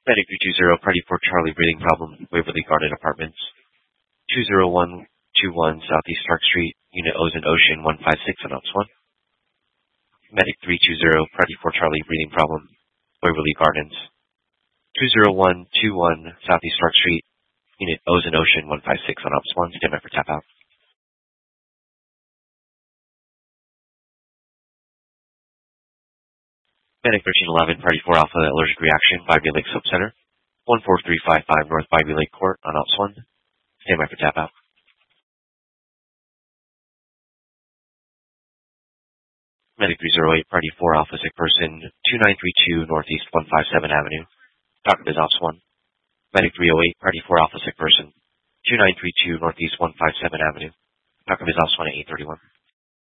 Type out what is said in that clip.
Medic 320, Party 4 Charlie, breathing problem, Waverly Garden Apartments. 20121 Southeast Park Street, Unit Ozen Ocean 156 on Ops 1. Medic 320, Party 4 Charlie, breathing problem, Waverly Gardens. 20121 Southeast Park Street, Unit Ozen Ocean 156 on Ops 1. Stand by for tap out. Medic 1311, Party 4 Alpha, allergic reaction, Bybee Lake Soap Center. 14355 North Bybee Lake Court on Ops 1. Stand by for tap out. Medic 308, Party 4 Alpha, sick person, 2932 Northeast 157 Avenue. Dr. Biz Ops 1. Medic 308, Party 4 Alpha, sick person, 2932 Northeast 157 Avenue. Dr. Biz Ops 1 at 831.